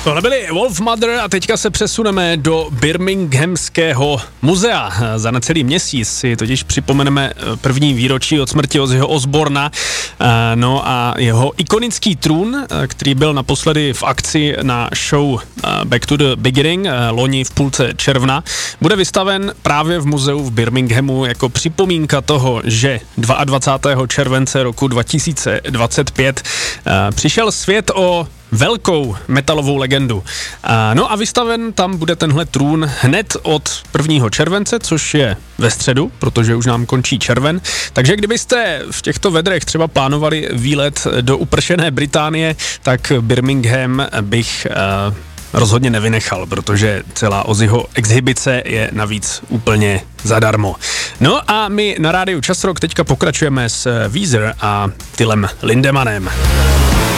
Tohle byli Wolfmother a teďka se přesuneme do Birminghamského muzea. Za necelý měsíc si totiž připomeneme první výročí od smrti Ozzyho Osborna. No a jeho ikonický trůn, který byl naposledy v akci na show Back to the Beginning loni v půlce června, bude vystaven právě v muzeu v Birminghamu jako připomínka toho, že 22. července roku 2025 přišel svět o velkou metalovou legendu. No a vystaven tam bude tenhle trůn hned od 1. července, což je ve středu, protože už nám končí červen. Takže kdybyste v těchto vedrech třeba plánovali výlet do upršené Británie, tak Birmingham bych rozhodně nevynechal, protože celá Ozzyho exhibice je navíc úplně zadarmo. No a my na rádiu Čas Rock teďka pokračujeme s Weezer a Tillem Lindemanem.